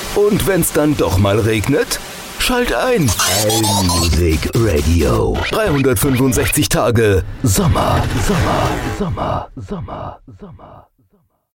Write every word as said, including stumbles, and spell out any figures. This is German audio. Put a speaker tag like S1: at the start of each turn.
S1: Und wenn's dann doch mal regnet? Schalt ein. Allmusic Radio. dreihundertfünfundsechzig Tage Sommer, Sommer, Sommer, Sommer, Sommer.